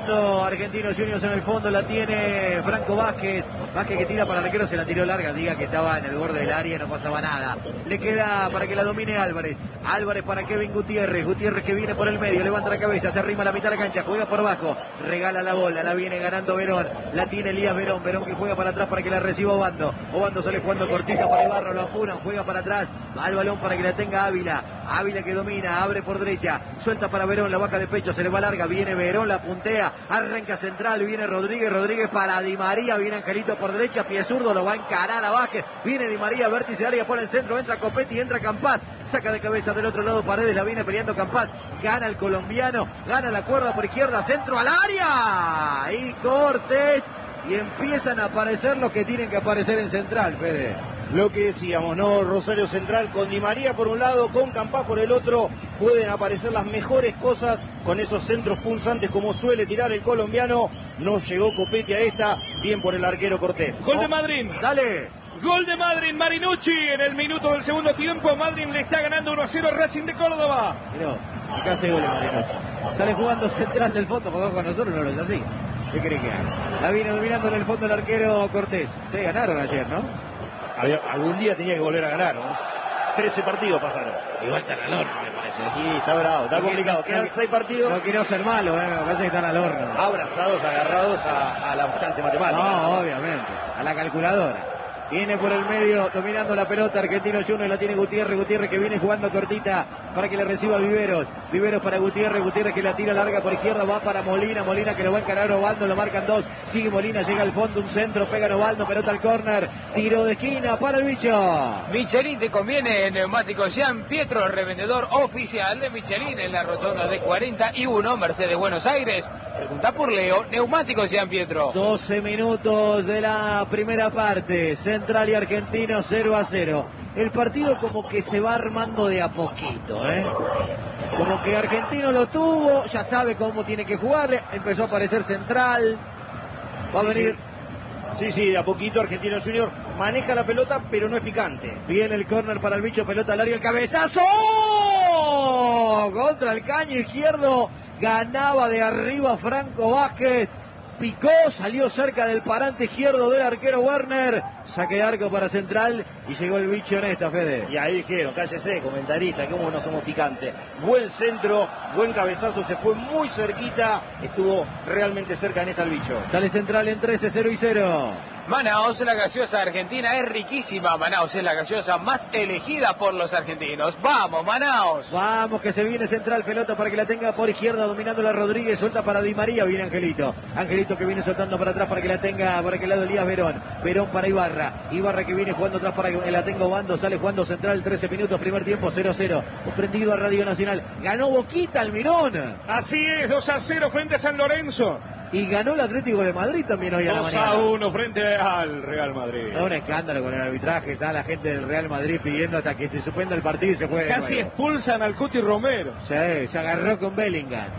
jugando Argentinos Juniors en el fondo, la tiene Franco Vázquez. Vázquez que tira para el arquero, se la tiró larga, diga que estaba en el borde del área, no pasaba nada. Le queda para que la domine Álvarez. Álvarez para Kevin Gutiérrez. Gutiérrez que viene por el medio, levanta la cabeza, se arrima a la mitad de la cancha, juega por abajo, regala la bola, la viene ganando Verón. La tiene Elías Verón. Verón que juega para atrás para que la reciba Obando. Obando sale jugando cortita para Ibarra, lo apuran, juega para atrás, va el balón para que la tenga Ávila. Ávila que domina, abre por derecha, suelta para Verón, la baja de pecho, se le va larga, viene Verón, la puntea, arranca central, viene Rodríguez, Rodríguez para Di María, viene Angelito por derecha, pie zurdo, lo va a encarar a Vázquez, viene Di María, vértice de área, pone el centro, entra Copetti, entra Campás, saca de cabeza del otro lado Paredes, la viene peleando Campás, gana el colombiano, gana la cuerda por izquierda, centro al área, y Cortés, y empiezan a aparecer los que tienen que aparecer en central, Fede. Lo que decíamos, ¿no? Rosario Central con Di María por un lado, con Campás por el otro, pueden aparecer las mejores cosas con esos centros punzantes como suele tirar el colombiano. No llegó Copetti a esta, bien por el arquero Cortés. Gol de Madrid. Dale. Gol de Madrid, Marinucci en el minuto del segundo tiempo. Madrid le está ganando 1-0 Racing de Córdoba. Mirá, acá hace goles Marinucci. Sale jugando central del fondo, porque con nosotros no lo es así. ¿Qué cree que haga? La viene dominando en el fondo el arquero Cortés. Ustedes ganaron ayer, ¿no? Algún día tenía que volver a ganar, ¿no? 13 partidos pasaron. Igual están al horno, me parece. Sí, está bravo, está complicado. Quedan 6 partidos. No quiero ser malo, me parece que están al horno. Abrazados, agarrados a la chance matemática. No, obviamente, a la calculadora. Viene por el medio, dominando la pelota, Argentinos Juniors, la tiene Gutiérrez, Gutiérrez que viene jugando cortita para que le reciba Viveros. Viveros para Gutiérrez, Gutiérrez que la tira larga por izquierda, va para Molina, Molina que lo va a encarar Ovaldo, lo marcan dos, sigue Molina, llega al fondo, un centro, pega Ovaldo, pelota al córner, tiro de esquina para el bicho. Michelin te conviene, neumáticos Jean Pietro, revendedor oficial de Michelin en la rotonda de 41, Mercedes Buenos Aires. Pregunta por Leo, neumáticos Jean Pietro. 12 minutos de la primera parte, Central y Argentino 0-0. El partido como que se va armando de a poquito, como que Argentino lo tuvo, ya sabe cómo tiene que jugarle, empezó a aparecer Central, va a venir. Sí, de a poquito Argentinos Juniors maneja la pelota, pero no es picante. Viene el córner para el bicho, pelota al área, el cabezazo contra el caño izquierdo, ganaba de arriba Franco Vázquez. Picó, salió cerca del parante izquierdo del arquero Werner. Saque de arco para Central y llegó el bicho en esta, Fede. Y ahí dijeron, cállese, comentarista, que como no somos picantes. Buen centro, buen cabezazo, se fue muy cerquita. Estuvo realmente cerca en esta el bicho. Sale Central en 13, 0-0. Manaos, la gaseosa argentina es riquísima. Manaos es la gaseosa más elegida por los argentinos. ¡Vamos, Manaos! Vamos, que se viene Central, pelota para que la tenga por izquierda, dominando la Rodríguez, suelta para Di María, viene Angelito. Angelito que viene soltando para atrás para que la tenga por aquel lado Elías Verón. Verón para Ibarra. Ibarra que viene jugando atrás para que la tenga Obando, sale jugando Central, 13 minutos, primer tiempo, 0-0. Prendido a Radio Nacional. Ganó Boquita Almirón. Así es, 2-0 frente a San Lorenzo. Y ganó el Atlético de Madrid también hoy a la mañana. 2-1 frente al Real Madrid. Es un escándalo con el arbitraje. Está la gente del Real Madrid pidiendo hasta que se suspenda el partido y se juegue. Casi expulsan al Cuti Romero. Sí, se agarró con Bellingham.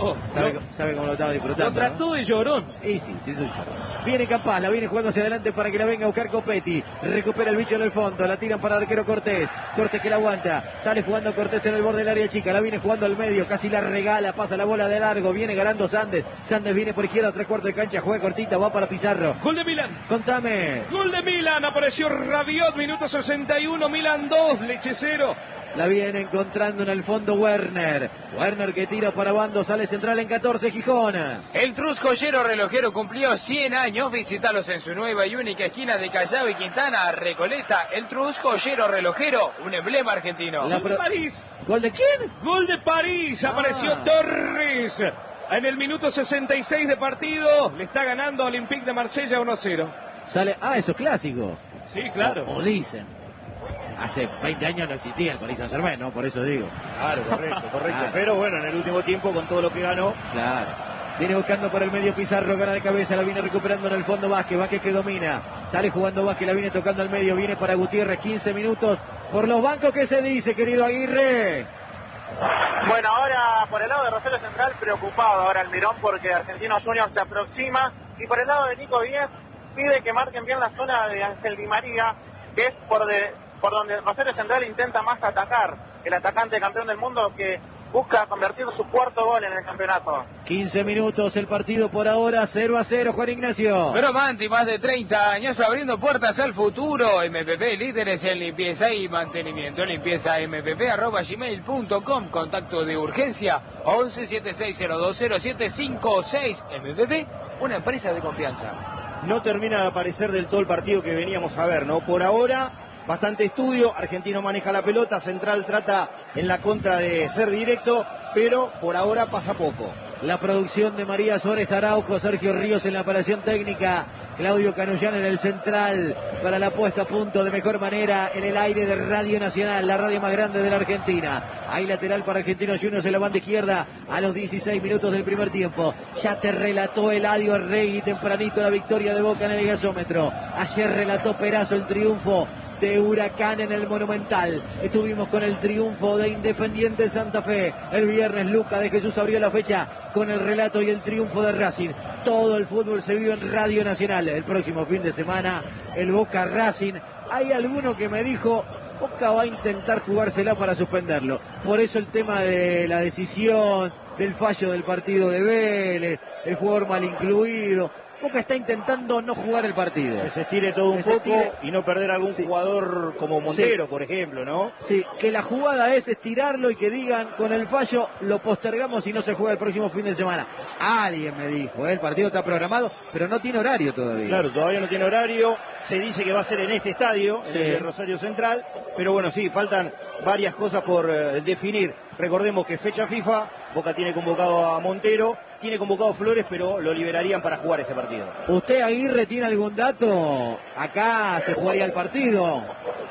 ¿Sabe cómo lo estaba disfrutando? Lo trató, ¿no?, de llorón. Sí, es un llorón. Viene Campás, la viene jugando hacia adelante para que la venga a buscar Copetti. Recupera el bicho en el fondo, la tiran para el arquero Cortés. Cortés que la aguanta. Sale jugando Cortés en el borde del área chica. La viene jugando al medio, casi la regala, pasa la bola de largo. Viene ganando Sandes. Sandes viene por izquierda, 3/4 de cancha, juega cortita, va para Pizarro. Gol de Milan. Contame. Gol de Milan, apareció Rabiot, minuto 61, Milan 2, Leche 0. La viene encontrando en el fondo Werner. Werner que tira para Bando, sale Central en 14, Gijón. El Truscollero relojero cumplió 100 años. Visítalos en su nueva y única esquina de Callao y Quintana, Recoleta. El Truscollero relojero, un emblema argentino. Gol de París. ¿Gol de quién? Gol de París, apareció Torres. En el minuto 66 de partido, le está ganando Olympique de Marsella 1-0. Sale, eso es clásico. Sí, claro. O dicen. Hace 20 años no existía el Paris Saint-Germain, ¿no? Por eso digo. Claro, correcto. Claro. Pero bueno, en el último tiempo, con todo lo que ganó. Claro. Viene buscando por el medio Pizarro, gana de cabeza, la viene recuperando en el fondo Vázquez. Vázquez que domina. Sale jugando Vázquez, la viene tocando al medio. Viene para Gutiérrez, 15 minutos. Por los bancos, ¿qué se dice, querido Aguirre? Bueno, ahora por el lado de Rosario Central, preocupado ahora Almirón porque Argentinos Juniors se aproxima. Y por el lado de Nico Díez, pide que marquen bien la zona de Ángel Di María, que es por donde Rosario Central intenta más atacar. El atacante campeón del mundo que busca convertir su cuarto gol en el campeonato. 15 minutos el partido por ahora, 0-0, Juan Ignacio. Bromanti, más de 30 años abriendo puertas al futuro. MPP, líderes en limpieza y mantenimiento. limpiezampp@gmail.com. Contacto de urgencia 1176020756. MPP, una empresa de confianza. No termina de aparecer del todo el partido que veníamos a ver, ¿no? Por ahora, bastante estudio. Argentino maneja la pelota, Central trata en la contra de ser directo, pero por ahora pasa poco. La producción de María Suárez Araujo, Sergio Ríos en la operación técnica, Claudio Canullán en el central para la puesta a punto de mejor manera en el aire de Radio Nacional, la radio más grande de la Argentina. Hay lateral para Argentinos Juniors en la banda izquierda a los 16 minutos del primer tiempo. Ya te relató Eladio Arregui tempranito la victoria de Boca en el gasómetro. Ayer relató Perazo el triunfo de Huracán en el Monumental. Estuvimos con el triunfo de Independiente Santa Fe. El viernes Luca de Jesús abrió la fecha con el relato y el triunfo de Racing. Todo el fútbol se vive en Radio Nacional. El próximo fin de semana el Boca Racing. Hay alguno que me dijo, Boca va a intentar jugársela para suspenderlo. Por eso el tema de la decisión, del fallo del partido de Vélez, el jugador mal incluido. Boca está intentando no jugar el partido. Que se estire todo un poco y no perder algún jugador como Montero, por ejemplo, ¿no? Sí, que la jugada es estirarlo y que digan con el fallo lo postergamos y no se juega el próximo fin de semana. Alguien me dijo, el partido está programado, pero no tiene horario todavía. Claro, todavía no tiene horario. Se dice que va a ser en este estadio, en el de Rosario Central. Pero bueno, sí, faltan varias cosas por definir. Recordemos que fecha FIFA, Boca tiene convocado a Montero, tiene convocado Flores, pero lo liberarían para jugar ese partido. ¿Usted, Aguirre, tiene algún dato? Acá se jugaría el partido.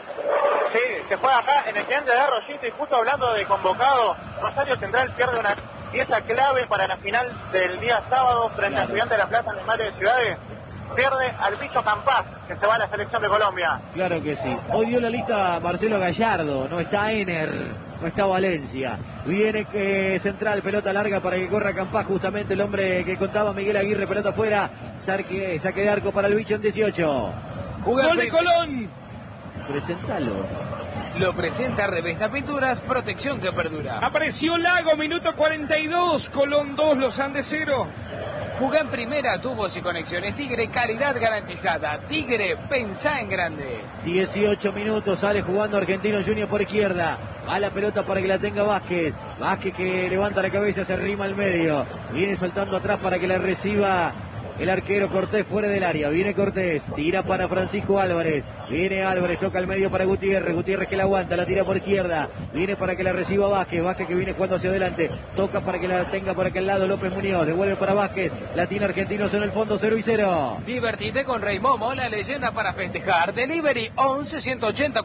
Sí, se juega acá en el gigante de Arroyito y justo hablando de convocado, Rosario Central pierde una pieza clave para la final del día sábado frente a Estudiantes de La Plata en el Madre de Ciudades. Pierde al bicho Campás, que se va a la selección de Colombia. Claro que sí. Hoy dio la lista Marcelo Gallardo, no está Ener, no está Valencia. Viene Central, pelota larga para que corra Campás, justamente el hombre que contaba Miguel Aguirre, pelota afuera, saque de arco para el bicho en 18. ¡Gol de Colón! Presentalo. Lo presenta Revesta Pinturas, protección que perdura. Apareció Lago, minuto 42, Colón 2, Los Andes 0. Jugá en primera, tubos y conexiones Tigre, calidad garantizada. Tigre, pensá en grande. 18 minutos, sale jugando Argentinos Juniors por izquierda. Va la pelota para que la tenga Vázquez. Vázquez que levanta la cabeza, se arrima al medio. Viene soltando atrás para que la reciba el arquero Cortés fuera del área. Viene Cortés, tira para Francisco Álvarez. Viene Álvarez, toca al medio para Gutiérrez. Gutiérrez que la aguanta, la tira por izquierda. Viene para que la reciba Vázquez. Vázquez que viene jugando hacia adelante. Toca para que la tenga por aquel lado López Muñoz. Devuelve para Vázquez. La tiene Argentinos en el fondo, 0-0. Divertite con Rey Momo, la leyenda para festejar. Delivery 11-180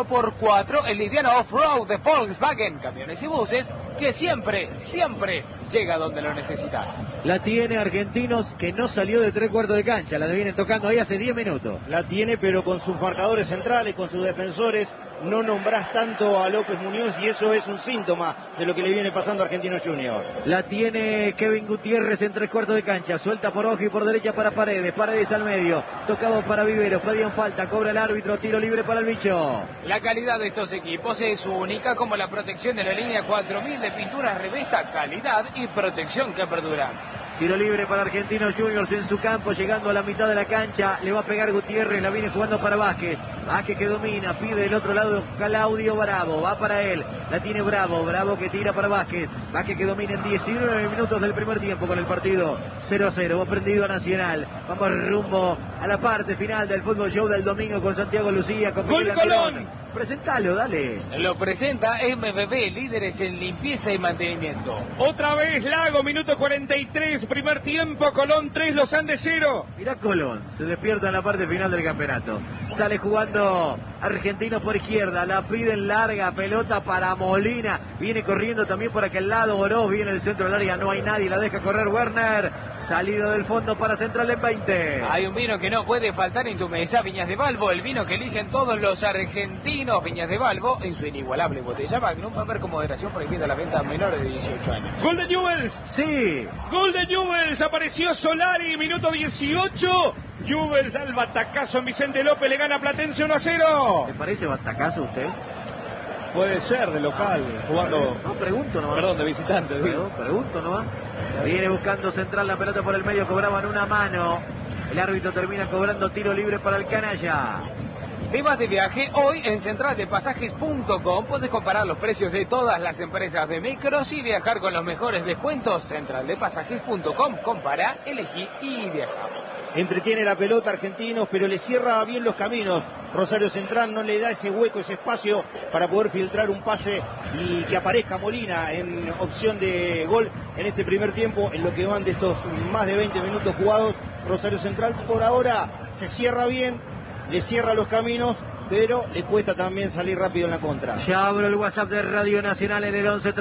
4x4. El liviano off-road de Volkswagen. Camiones y buses que siempre llega donde lo necesitas. La tiene Argentinos que no salió de 3/4 de cancha. La vienen tocando ahí hace 10 minutos. La tiene, pero con sus marcadores centrales, con sus defensores. No nombrás tanto a López Muñoz y eso es un síntoma de lo que le viene pasando a Argentinos Juniors. La tiene Kevin Gutiérrez en 3/4 de cancha. Suelta por ojo y por derecha para Paredes. Paredes al medio. Tocaba para Viveros. Pedían falta. Cobra el árbitro. Tiro libre para el bicho. La calidad de estos equipos es única, como la protección de la línea 4000 de pinturas Revesta. Calidad y protección que perdura. Tiro libre para Argentinos Juniors en su campo, llegando a la mitad de la cancha. Le va a pegar Gutiérrez, la viene jugando para Vázquez. Vázquez que domina, pide del otro lado Claudio Bravo, va para él. La tiene Bravo, Bravo que tira para Vázquez. Vázquez que domina en 19 minutos del primer tiempo con el partido 0-0. Va prendido a Nacional. Vamos rumbo a la parte final del Fútbol Show del domingo con Santiago Lucía, con Miguel Colón. Presentalo, dale. Lo presenta MBB, líderes en limpieza y mantenimiento. Otra vez Lago, minuto 43, primer tiempo, Colón 3, Los Andes 0. Mirá Colón, se despierta en la parte final del campeonato. Sale jugando Argentino por izquierda, la piden larga, pelota para Molina. Viene corriendo también por aquel lado, Oroz, viene el centro del área, no hay nadie, la deja correr Werner. Salido del fondo para Central en 20. Hay un vino que no puede faltar en tu mesa, Viñas de Balbo, el vino que eligen todos los argentinos. Viñas de Balbo, en su inigualable botella Magnum, va a haber con moderación prohibida la venta a menores de 18 años. ¡Gol de Newell's! Sí. ¡Gol de Newell's! Apareció Solari, minuto 18. Newell's da el batacazo en Vicente López, le gana Platense 1-0. ¿Le parece batacazo a usted? Puede ser de local, jugando. No, pregunto nomás. Perdón, de visitante. Digo. Pregunto nomás. Viene buscando Central la pelota por el medio, cobraban una mano. El árbitro termina cobrando tiro libre para el canalla. Te vas de viaje hoy en centraldepasajes.com. Puedes comparar los precios de todas las empresas de micros y viajar con los mejores descuentos. Centraldepasajes.com. Compara, elegí y viaja. Entretiene la pelota Argentinos, pero le cierra bien los caminos. Rosario Central no le da ese hueco, ese espacio para poder filtrar un pase y que aparezca Molina en opción de gol en este primer tiempo. En lo que van de estos más de 20 minutos jugados, Rosario Central por ahora se cierra bien, le cierra los caminos, pero le cuesta también salir rápido en la contra. Ya abro el WhatsApp de Radio Nacional en el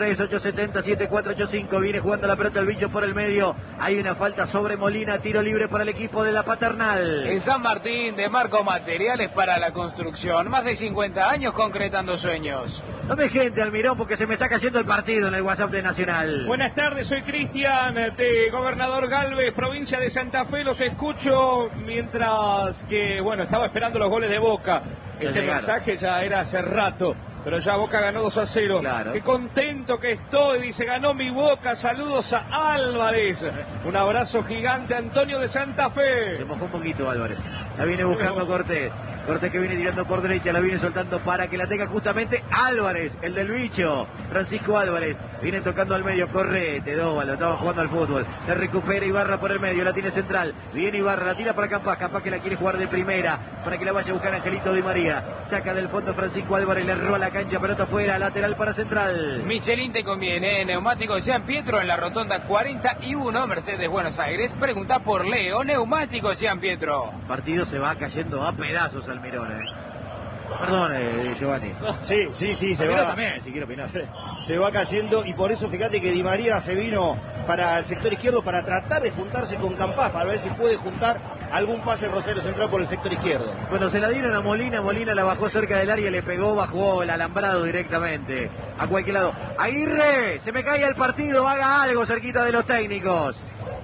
11-3870-7485. Viene jugando la pelota el bicho por el medio. Hay una falta sobre Molina, tiro libre para el equipo de la Paternal. En San Martín, de Marco Materiales para la Construcción. Más de 50 años concretando sueños. No me gente, Almirón, porque se me está cayendo el partido en el WhatsApp de Nacional. Buenas tardes, soy Cristian de Gobernador Galvez, provincia de Santa Fe. Los escucho mientras que, bueno, estaba esperando los goles de Boca. Este mensaje ya era hace rato, pero ya Boca ganó 2-0. Claro. Qué contento que estoy, dice, ganó mi Boca. Saludos a Álvarez. Un abrazo gigante, Antonio de Santa Fe. Se mojó un poquito Álvarez. La viene buscando Cortés. Cortés que viene tirando por derecha, la viene soltando para que la tenga justamente Álvarez, el del bicho. Francisco Álvarez. Viene tocando al medio, correte, Dóvalo, estaba jugando al fútbol. La recupera Ibarra por el medio, la tiene Central. Viene Ibarra, la tira para Campas. Campas que la quiere jugar de primera para que la vaya a buscar Angelito Di María. Saca del fondo Francisco Álvarez, le roba la cancha, pelota afuera, lateral para Central. Michelin te conviene, neumáticos Jean Pietro en la rotonda 41, Mercedes Buenos Aires. Pregunta por Leo, neumáticos Jean Pietro. El partido se va cayendo a pedazos, Almirón. Perdón, Giovanni. Sí, se va. También, si quiero opinar. Se va cayendo y por eso fíjate que Di María se vino para el sector izquierdo para tratar de juntarse con Campas, para ver si puede juntar algún pase Rosario Central por el sector izquierdo. Bueno, se la dieron a Molina, Molina la bajó cerca del área, le pegó, bajó el alambrado directamente a cualquier lado. Aguirre, se me cae el partido, haga algo cerquita de los técnicos.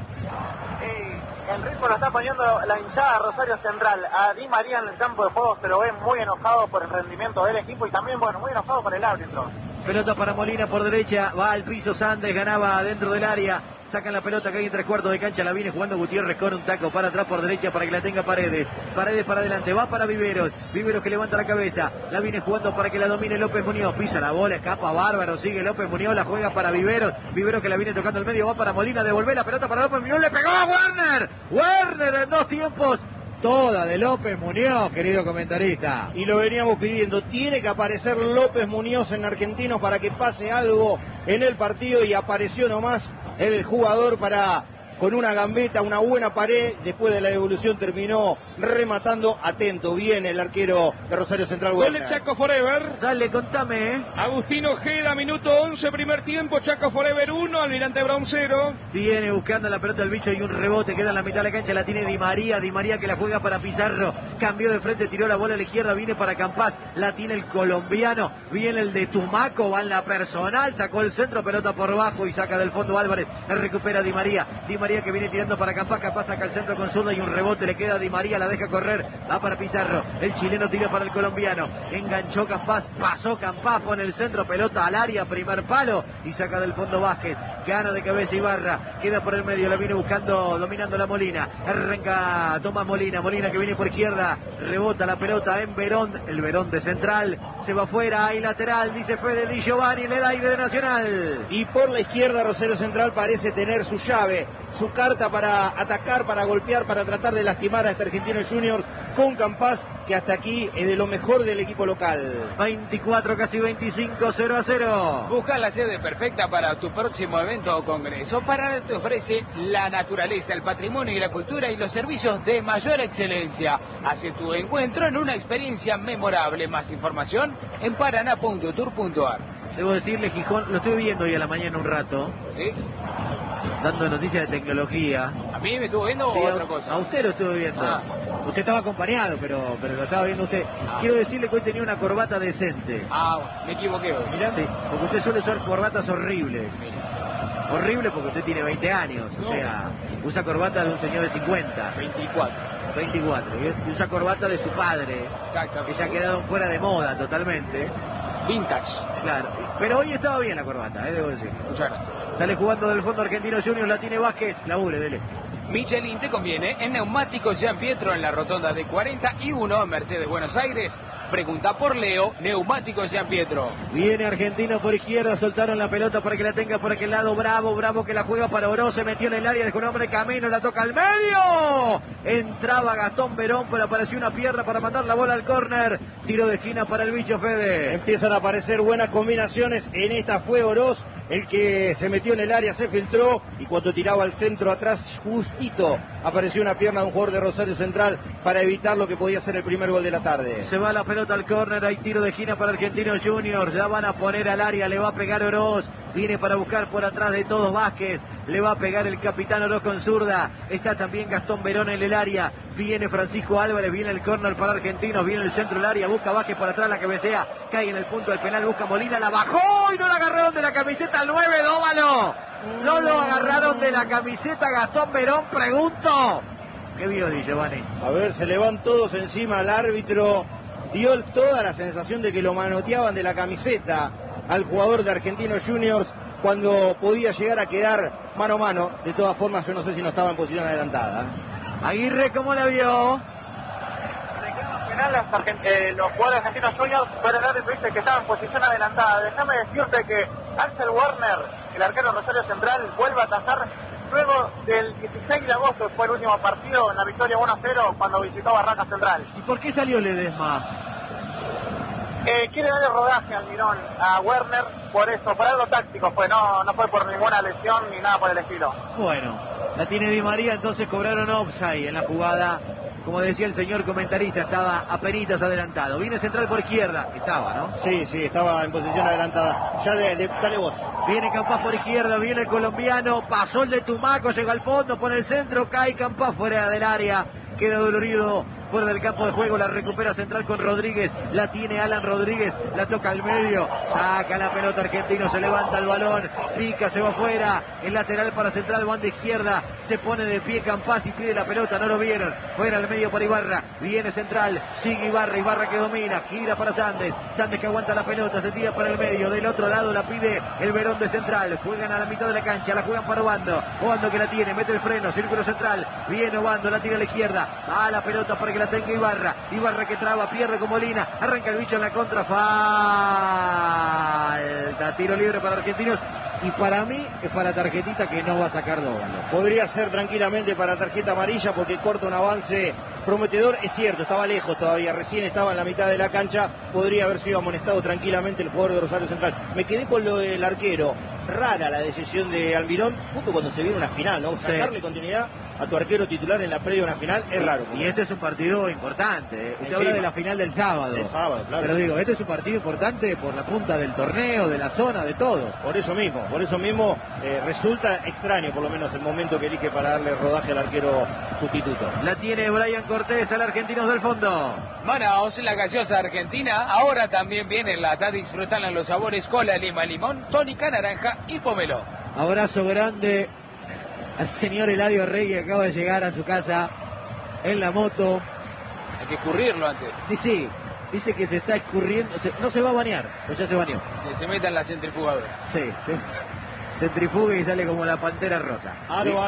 El ritmo lo está poniendo la hinchada Rosario Central. A Di María en el campo de juego se lo ve muy enojado por el rendimiento del equipo y también, bueno, muy enojado por el árbitro. Pelota para Molina por derecha, va al piso Sandes, ganaba dentro del área, sacan la pelota que hay en 3/4 de cancha, la viene jugando Gutiérrez con un taco para atrás por derecha para que la tenga Paredes, Paredes para adelante, va para Viveros, Viveros que levanta la cabeza, la viene jugando para que la domine López Muñoz, pisa la bola, escapa bárbaro, sigue López Muñoz, la juega para Viveros, Viveros que la viene tocando el medio, va para Molina, devolver la pelota para López Muñoz, le pegó a Werner, Werner en 2 tiempos. Toda de López Muñoz, querido comentarista. Y lo veníamos pidiendo, tiene que aparecer López Muñoz en Argentinos para que pase algo en el partido y apareció nomás el jugador para, con una gambeta, una buena pared, después de la devolución terminó rematando, atento, bien el arquero de Rosario Central. Gol de Chaco Forever. Dale, contame. Agustín Ojeda, minuto 11, primer tiempo, Chaco Forever 1, Almirante Brown 0. Viene buscando la pelota el bicho y un rebote, queda en la mitad de la cancha, la tiene Di María que la juega para Pizarro, cambió de frente, tiró la bola a la izquierda, viene para Campas, la tiene el colombiano, viene el de Tumaco, va en la personal, sacó el centro, pelota por bajo y saca del fondo Álvarez, la recupera Di María que viene tirando para Campas, Campas saca el centro con zurda y un rebote, le queda a Di María, la deja correr, va para Pizarro, el chileno tira para el colombiano, enganchó Campas, pasó Campas, pone el centro, pelota al área, primer palo y saca del fondo Vázquez, gana de cabeza Ibarra, queda por el medio, la viene buscando, dominando la Molina, arranca Tomás Molina que viene por izquierda, rebota la pelota en Verón, el Verón de Central, se va afuera, hay lateral, dice Fede Di Giovanni en el aire de Nacional. Y por la izquierda Rosario Central parece tener su llave, su carta para atacar, para golpear, para tratar de lastimar a este Argentinos Juniors con Campas, que hasta aquí es de lo mejor del equipo local. 24, casi 25, 0-0. Busca la sede perfecta para tu próximo evento o congreso. Paraná te ofrece la naturaleza, el patrimonio y la cultura y los servicios de mayor excelencia. Hace tu encuentro en una experiencia memorable. Más información en paraná.tour.ar. Debo decirle, Gijón, lo estuve viendo hoy a la mañana un rato, ¿Sí? dando noticias de tecnología. ¿A mí me estuvo viendo Sí, o otra cosa? A usted lo estuve viendo. Ah. Usted estaba acompañado, pero lo estaba viendo usted. Quiero decirle que hoy tenía una corbata decente. Ah, me equivoqué hoy. Mirá. Sí, porque usted suele usar corbatas horribles. Horrible porque usted tiene 20 años, o sea, usa corbata de un señor de 50. 24. Y usa corbata de su padre, que Exactamente. ya ha quedado fuera de moda totalmente. Vintage. Claro, pero hoy estaba bien la corbata, debo decir. Muchas gracias. Sale jugando del fondo Argentino Juniors, la tiene Vázquez, labure, dele. Michelin te conviene en Neumáticos Gian Pietro en la rotonda de 41 Mercedes Buenos Aires. Pregunta por Leo, Neumáticos Gian Pietro. Viene Argentino por izquierda, soltaron la pelota para que la tenga por aquel lado. Bravo que la juega para Oroz, se metió en el área, dejó un hombre camino, la toca al medio. Entraba Gastón Verón, pero apareció una pierna para mandar la bola al córner. Tiro de esquina para el bicho Fede. Empiezan a aparecer buenas combinaciones. En esta fue Oroz el que se metió en el área, se filtró y cuando tiraba al centro atrás justito apareció una pierna de un jugador de Rosario Central para evitar lo que podía ser el primer gol de la tarde. Se va la pelota al córner, hay tiro de esquina para Argentino Juniors, ya van a poner al área, le va a pegar Oroz, viene para buscar por atrás de todos Vázquez, le va a pegar el capitán Oroz con zurda, está también Gastón Verón en el área, viene Francisco Álvarez, viene el córner para Argentinos, viene el centro del área, busca Vázquez por atrás, la cabecea, cae en el punto del penal, busca Molina, la bajó y no la agarraron de la camiseta al 9, Dóvalo. No lo agarraron de la camiseta Gastón Verón, pregunto. ¿Qué vio, Di Giovanni? A ver, se le van todos encima al árbitro. Dio toda la sensación de que lo manoteaban de la camiseta al jugador de Argentinos Juniors cuando podía llegar a quedar mano a mano. De todas formas, yo no sé si no estaba en posición adelantada. Aguirre, ¿cómo la vio? Los jugadores argentinos Juniors, pero el árbitro dice que estaba en posición adelantada. Déjame decirte que Axel Werner, el arquero Rosario Central, vuelve a atajar luego del 16 de agosto, fue el último partido en la victoria 1-0 cuando visitó Barracas Central. ¿Y por qué salió Ledesma? Quiere darle rodaje al mirón a Werner, por eso, por algo táctico, pues no fue por ninguna lesión ni nada por el estilo. Bueno, la tiene Di María, entonces cobraron offside en la jugada. Como decía el señor comentarista, estaba apenitas adelantado. Viene Central por izquierda. Estaba, ¿no? Sí, estaba en posición adelantada. Ya dale vos. Viene Campás por izquierda, viene el colombiano. Pasó el de Tumaco, llega al fondo, pone el centro, cae Campás fuera del área. Queda dolorido fuera del campo de juego, la recupera Central con Rodríguez, la tiene Alan Rodríguez, la toca al medio, saca la pelota Argentino, se levanta el balón, pica, se va afuera, el lateral para Central, banda izquierda, se pone de pie Campás y pide la pelota, no lo vieron, fuera al medio para Ibarra, viene Central, sigue Ibarra que domina, gira para Sandes que aguanta la pelota, se tira para el medio, del otro lado la pide el Verón de Central, juegan a la mitad de la cancha, la juegan para Obando que la tiene, mete el freno, círculo central, viene Obando, la tira a la izquierda, va la pelota para que la tenga Ibarra que traba, pierde con Molina, arranca el bicho en la contra, falta, tiro libre para Argentinos y para mí es para tarjetita que no va a sacar Dóvalo. Podría ser tranquilamente para tarjeta amarilla porque corta un avance prometedor, es cierto, estaba lejos todavía, recién estaba en la mitad de la cancha, podría haber sido amonestado tranquilamente el jugador de Rosario Central. Me quedé con lo del arquero, rara la decisión de Almirón, justo cuando se viene una final, ¿no? Sacarle continuidad a tu arquero titular en la previa de una final es raro. Y este es un partido importante, Usted habla de la final del sábado. Del sábado, claro. Pero digo, este es un partido importante por la punta del torneo, de la zona, de todo. Por eso mismo resulta extraño por lo menos el momento que elige para darle rodaje al arquero sustituto. La tiene Brian Cortés al Argentinos del fondo. Manaos, la gaseosa argentina, ahora también viene la Tadix, disfrutan los sabores cola, lima, limón, tónica, naranja y pomelo. Abrazo grande al señor Eladio Rey que acaba de llegar a su casa en la moto. Hay que escurrirlo antes. Sí, dice que se está escurriendo, no se va a bañar, pues ya se bañó. Que se meta en la centrifugadora. Sí, centrifuga y sale como la pantera rosa. Aro.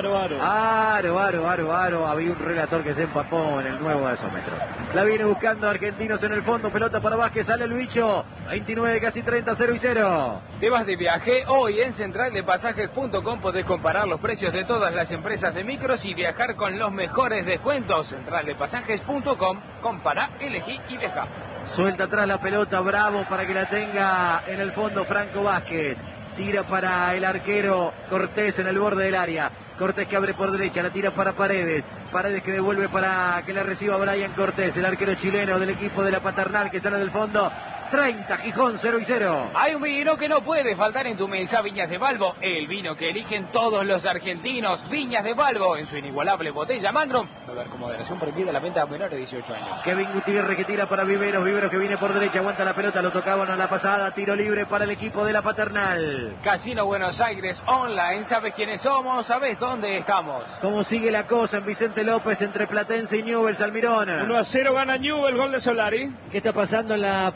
Había un relator que se empapó en el nuevo gasómetro. La viene buscando Argentinos en el fondo, pelota para Vázquez, sale el bicho, 29, casi 30, 0-0. Te vas de viaje, hoy en centraldepasajes.com podés comparar los precios de todas las empresas de micros y viajar con los mejores descuentos. Centraldepasajes.com, compara, elegí y viaja. Suelta atrás la pelota, Bravo para que la tenga en el fondo Franco Vázquez. Tira para el arquero Cortés en el borde del área. Cortés que abre por derecha, la tira para Paredes. Paredes que devuelve para que la reciba Brian Cortés, el arquero chileno del equipo de la Paternal que sale del fondo. 30, Gijón 0-0. Hay un vino que no puede faltar en tu mesa, Viñas de Balbo, el vino que eligen todos los argentinos. Viñas de Balbo, en su inigualable botella Magnum. Beber con moderación, prohibida la venta a menores de 18 años. Kevin Gutiérrez que tira para Viveros que viene por derecha, aguanta la pelota, lo tocaban a la pasada, tiro libre para el equipo de la Paternal. Casino Buenos Aires Online, ¿sabes quiénes somos? ¿Sabes dónde estamos? ¿Cómo sigue la cosa en Vicente López entre Platense y Newell's Almirón? 1-0 gana Newell's, gol de Solari. ¿Qué está pasando en la Primera Nacional?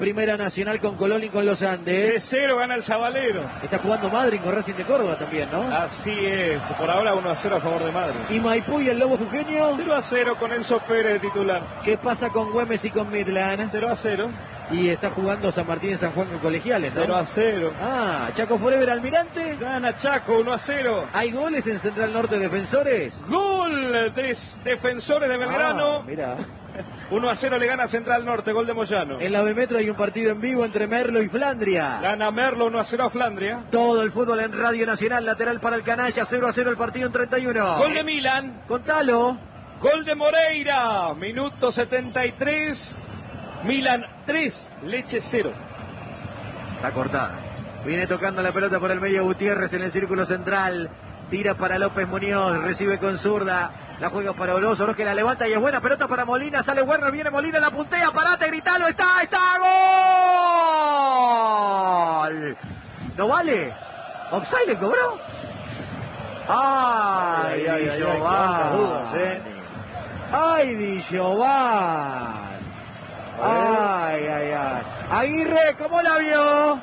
Nacional con Colón y con los Andes. 3-0 gana el Sabalero. Está jugando Madrid con Racing de Córdoba también, ¿no? Así es, por ahora 1-0 a favor de Madrid. Y Maipú y el Lobo Jujeño. 0-0 con Enzo Pérez de titular. ¿Qué pasa con Güemes y con Midland? 0-0. Y está jugando San Martín y San Juan con Colegiales, ¿no? 0-0. Ah, Chaco Forever Almirante. Gana Chaco 1-0. ¿Hay goles en Central Norte Defensores? Gol de Defensores de Belgrano. Mira. 1-0 le gana Central Norte, gol de Moyano. En la B Metro hay un partido en vivo entre Merlo y Flandria. Gana Merlo 1-0 a Flandria. Todo el fútbol en Radio Nacional, lateral para el Canalla, 0-0 el partido en 31. Gol de Milan. Contalo. Gol de Moreira, minuto 73. Milan 3, Leche 0. Está cortada. Viene tocando la pelota por el medio Gutiérrez en el círculo central. Tira para López Muñoz, recibe con zurda. La juega para Oroz, Oroz que la levanta y es buena pelota para Molina. Sale Werner, viene Molina, la puntea, parate, gritalo, está, gol. ¿No vale? ¿Offside le cobró? Ay, cuántas dudas, Ay, Di Giovanni. Ay. Aguirre, ¿cómo la vio?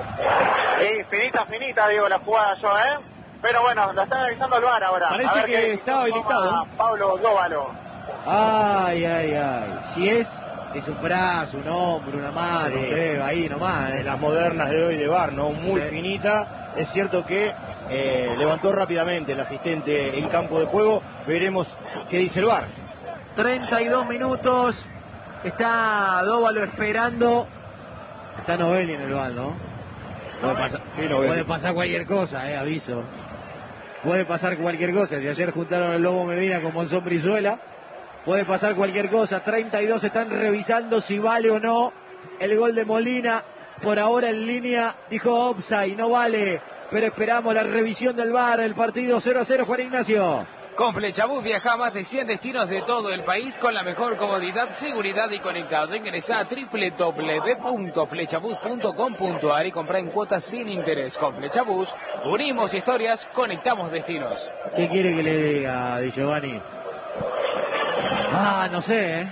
Finita, digo, la jugada yo, Pero bueno, la están analizando al VAR ahora. Parece que está habilitado. Pablo Dóvalo. Ay. Si es un brazo, un hombro, una mano, Sí. Ahí nomás. En las modernas de hoy de VAR, ¿no? Muy Sí. finita. Es cierto que levantó rápidamente el asistente en campo de juego. Veremos qué dice el VAR. 32 minutos. Está Dóvalo esperando. Está Novelli en el VAR, ¿no? Puede pasar cualquier cosa, aviso. Puede pasar cualquier cosa. Si ayer juntaron el Lobo Medina con Monzón Brizuela, puede pasar cualquier cosa. 32 están revisando si vale o no el gol de Molina. Por ahora en línea dijo offside, no vale. Pero esperamos la revisión del VAR. El partido 0-0, Juan Ignacio. Con Flechabús viaja a más de 100 destinos de todo el país con la mejor comodidad, seguridad y conectado. Ingresa a www.flechabús.com.ar y compra en cuotas sin interés. Con Flechabús unimos historias, conectamos destinos. ¿Qué quiere que le diga, Di Giovanni? No sé,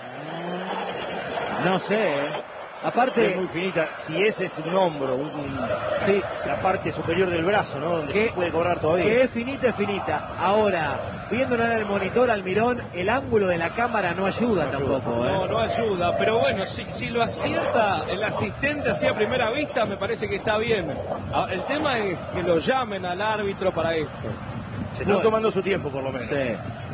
No sé, Aparte, es muy finita. Si ese es un hombro, sí, la parte superior del brazo, ¿no? Donde se puede cobrar todavía. Que es finita. Ahora, viéndolo en el monitor Almirón, el ángulo de la cámara no ayuda tampoco. No ayuda. Pero bueno, si lo acierta el asistente así a primera vista, me parece que está bien. El tema es que lo llamen al árbitro para esto. Se están tomando su tiempo, por lo menos. Sí.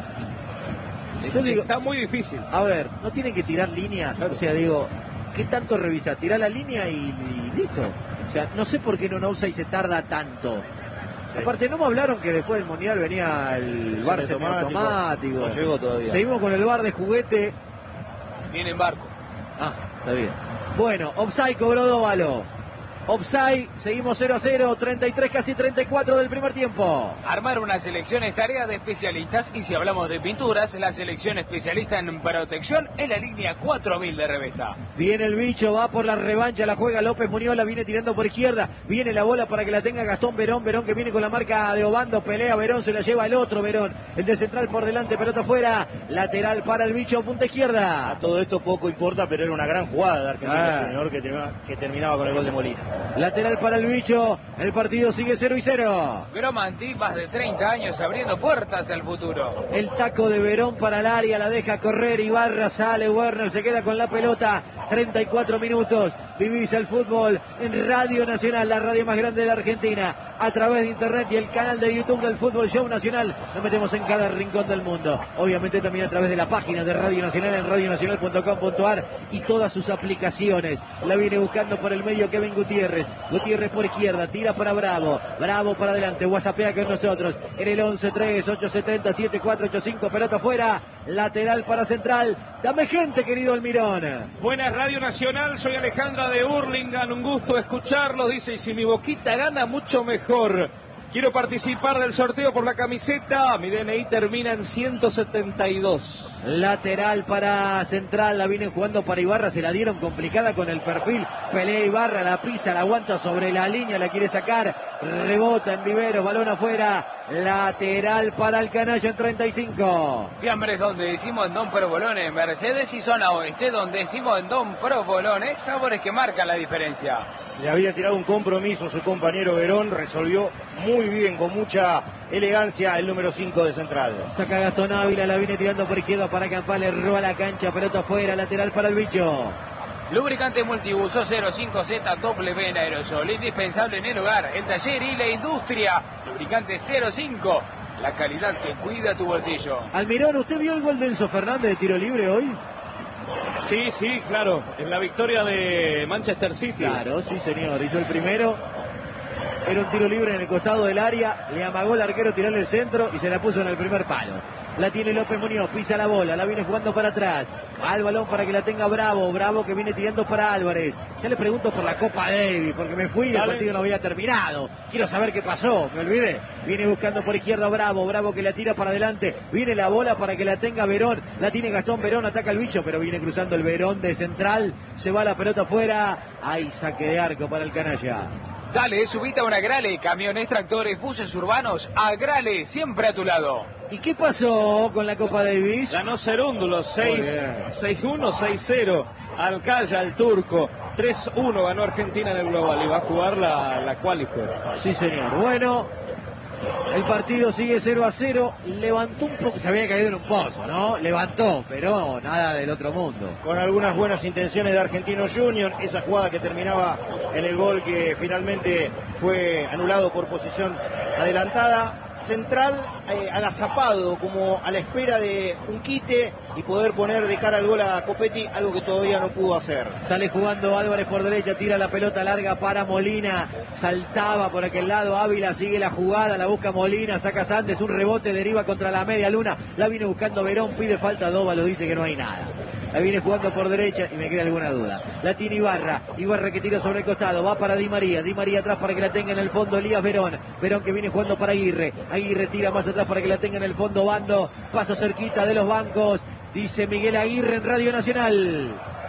Yo digo, está muy difícil. A ver, no tienen que tirar líneas. O sea, digo, ¿qué tanto revisa? Tirar la línea y listo. O sea, no sé por qué en un offside se tarda tanto. Sí. Aparte, no me hablaron que después del Mundial venía el VAR semiautomático. No llegó todavía. Seguimos con el VAR de juguete. Viene en barco. Está bien. Bueno, offside cobró Dóvalo. Offside, seguimos 0-0, 33, casi 34 del primer tiempo. Armar una selección es tarea de especialistas y si hablamos de pinturas, la selección especialista en protección es la línea 4000 de Revesta. Viene el bicho, va por la revancha, la juega López Muñoz, la viene tirando por izquierda, viene la bola para que la tenga Gastón Verón que viene con la marca de Obando, pelea Verón, se la lleva el otro Verón, el de central por delante, pelota afuera, lateral para el bicho, punta izquierda. A todo esto poco importa, pero era una gran jugada de Argentina Junior que terminaba con el gol de Molina. Lateral para el bicho, el partido sigue 0-0. Gromanti, más de 30 años abriendo puertas al futuro. El taco de Verón para el área, la deja correr Ibarra, sale Werner, se queda con la pelota, 34 minutos. Vivís el fútbol en Radio Nacional, la radio más grande de la Argentina, a través de internet y el canal de YouTube del Fútbol Show Nacional. Nos metemos en cada rincón del mundo. Obviamente también a través de la página de Radio Nacional en radionacional.com.ar y todas sus aplicaciones. La viene buscando por el medio Kevin Gutiérrez. Gutiérrez por izquierda, tira para Bravo. Bravo para adelante, whatsappea con nosotros en el 11-3-870-7485. Pelota afuera, lateral para Central. Dame gente, querido Almirón. Buenas, Radio Nacional, soy Alejandra de Hurlingham, un gusto escucharlos, dice, y si mi Boquita gana, mucho mejor. Quiero participar del sorteo por la camiseta, mi DNI termina en 172. Lateral para Central, la viene jugando para Ibarra, se la dieron complicada con el perfil, pelea Ibarra, la pisa, la aguanta sobre la línea, la quiere sacar, rebota en Vivero, balón afuera, Lateral para el canalla en 35. Fiambres donde decimos en Don Provolone, Mercedes y zona oeste donde decimos en Don Provolone, sabores que marcan la diferencia. Le había tirado un compromiso su compañero Verón, resolvió muy bien, con mucha elegancia, el número 5 de Central. Saca Gastón Ávila, la viene tirando por izquierda para Campás, le roba la cancha, pelota afuera, lateral para el bicho. Lubricante multiuso 05Z W en aerosol, indispensable en el hogar, el taller y la industria. Lubricante 05, la calidad que cuida tu bolsillo. Almirón, ¿usted vio el gol de Enzo Fernández de tiro libre hoy? Sí, claro, en la victoria de Manchester City. Claro, sí señor, hizo el primero. Era un tiro libre en el costado del área, le amagó el arquero tirarle el centro y se la puso en el primer palo. La tiene López Muñoz, pisa la bola, la viene jugando para atrás. Al balón para que la tenga Bravo, Bravo que viene tirando para Álvarez. Ya le pregunto por la Copa Davis, porque me fui y el partido no había terminado. Quiero saber qué pasó, me olvidé. Viene buscando por izquierda Bravo, Bravo que la tira para adelante. Viene la bola para que la tenga Verón, la tiene Gastón Verón, ataca al bicho, pero viene cruzando el Verón de central. Se va la pelota afuera, hay saque de arco para el canalla. Dale, subite a una Agrale, camiones, tractores, buses urbanos, Agrale, siempre a tu lado. ¿Y qué pasó con la Copa Davis? Ganó Cerúndulo 6-1, 6-0 al Calla, al turco. 3-1 ganó Argentina en el global y va a jugar la qualifier. Sí, señor. Bueno, el partido sigue 0-0. Levantó un poco, se había caído en un pozo, ¿no? Levantó, pero nada del otro mundo. Con algunas buenas intenciones de Argentino Junior, esa jugada que terminaba en el gol que finalmente fue anulado por posición adelantada. Central agazapado, como a la espera de un quite y poder poner de cara al gol a Copetti, algo que todavía no pudo hacer. Sale jugando Álvarez por derecha, tira la pelota larga para Molina, saltaba por aquel lado Ávila, sigue la jugada, la busca Molina, saca Sandes, un rebote, deriva contra la media luna, la viene buscando Verón, pide falta, Dóvalo dice que no hay nada. La viene jugando por derecha y me queda alguna duda. La tiene Ibarra que tira sobre el costado, va para Di María atrás para que la tenga en el fondo Elías Verón que viene jugando para Aguirre tira más atrás para que la tenga en el fondo Bando, paso cerquita de los bancos, dice Miguel Aguirre en Radio Nacional.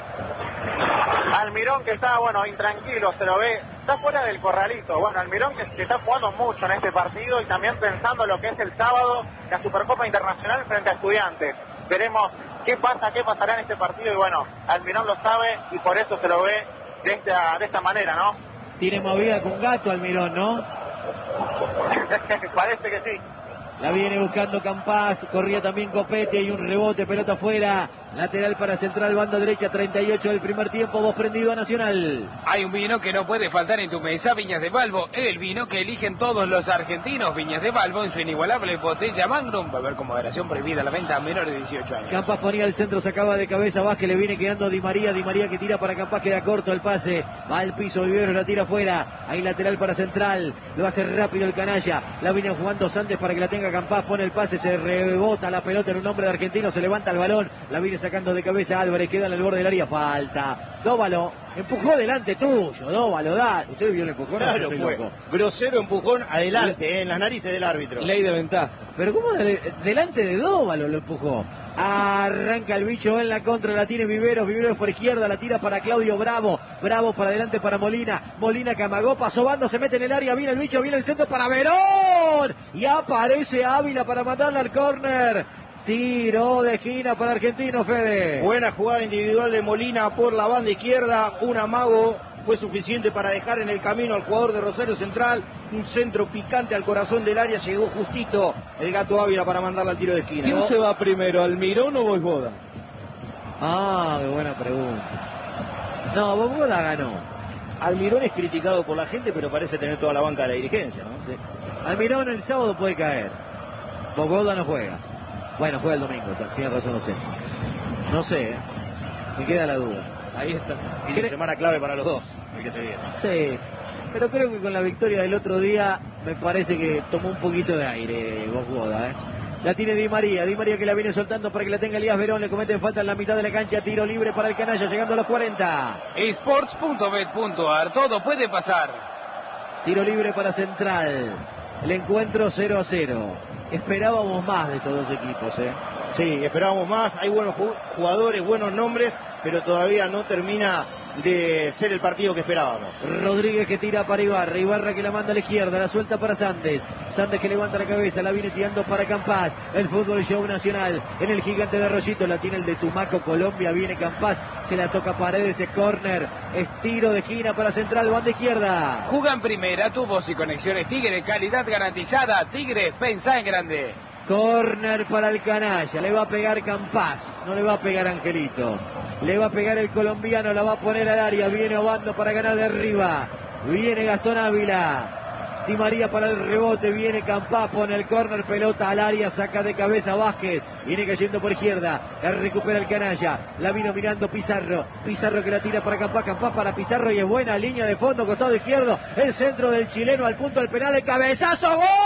Almirón que está, intranquilo, se lo ve, está fuera del corralito. Almirón que está jugando mucho en este partido y también pensando lo que es el sábado, la Supercopa Internacional frente a Estudiantes. Veremos qué pasará en este partido y Almirón lo sabe y por eso se lo ve de esta manera, ¿no? Tiene movida con Gato Almirón, ¿no? Parece que sí. La viene buscando Campás, corría también Copetti, hay un rebote, pelota afuera, lateral para Central, banda derecha, 38 del primer tiempo, voz prendido a Nacional. Hay un vino que no puede faltar en tu mesa, Viñas de Balbo, el vino que eligen todos los argentinos, Viñas de Balbo en su inigualable botella Magnum, beber con moderación, prohibida la venta a menores de 18 años. Campás ponía el centro, sacaba de cabeza Vázquez, le viene quedando Di María que tira para Campás, queda corto el pase, va al piso, Viveros la tira afuera, hay lateral para Central, lo hace rápido el canalla, la viene jugando Santos para que la tenga Campás, pone el pase, se rebota la pelota en un hombre de Argentino, se levanta el balón, la viene sacando de cabeza Álvarez, queda en el borde del área, falta. Dóvalo, empujó delante tuyo, Dóvalo, da. ¿Usted vio el empujón? Claro, fue grosero empujón adelante, en las narices del árbitro. Ley de ventaja. Pero ¿cómo delante de Dóvalo lo empujó? Arranca el bicho en la contra, la tiene Viveros por izquierda, la tira para Claudio Bravo para adelante para Molina que amagó, pasó Bando, se mete en el área, viene el bicho, viene el centro para Verón y aparece Ávila para mandarla al córner. Tiro de esquina para Argentino, Fede. Buena jugada individual de Molina por la banda izquierda, un amago fue suficiente para dejar en el camino al jugador de Rosario Central, un centro picante al corazón del área, llegó justito el Gato Ávila para mandarla al tiro de esquina. ¿Quién se va primero, Almirón o Vojvoda? Qué buena pregunta. No, Vojvoda ganó. Almirón es criticado por la gente, pero parece tener toda la banca de la dirigencia, ¿no? Sí. Almirón el sábado puede caer. Vojvoda no juega. Bueno, juega el domingo, tiene razón usted. No sé, me queda la duda. Ahí está. Fin de semana clave para los dos, el que se viene. Sí, pero creo que con la victoria del otro día me parece que tomó un poquito de aire Vojvoda, La tiene Di María que la viene soltando para que la tenga Elías Verón, le cometen falta en la mitad de la cancha, tiro libre para el canalla, llegando a los 40. Sports.bet.ar, todo puede pasar. Tiro libre para Central, el encuentro 0-0. Esperábamos más de estos dos equipos, Sí, esperábamos más, hay buenos jugadores, buenos nombres, pero todavía no termina de ser el partido que esperábamos. Rodríguez que tira para Ibarra, Ibarra que la manda a la izquierda, la suelta para Sandes, Sandes que levanta la cabeza, la viene tirando para Campás, el fútbol show nacional, en el gigante de Arroyito, la tiene el de Tumaco, Colombia, viene Campás, se la toca Paredes, es córner, estiro de esquina para Central, banda izquierda. Juga en primera, tubos y conexiones Tigre, calidad garantizada, Tigre, pensá en grande. Córner para el canalla, le va a pegar Campás, no le va a pegar Angelito, le va a pegar el colombiano, la va a poner al área, viene Obando para ganar de arriba, viene Gastón Ávila, Di María para el rebote, viene Campás, pone el córner, pelota al área, saca de cabeza Vázquez, viene cayendo por izquierda, la recupera el canalla, la vino mirando Pizarro, Pizarro que la tira para Campás, Campás para Pizarro y es buena línea de fondo, costado izquierdo, el centro del chileno al punto del penal, el cabezazo, ¡gol!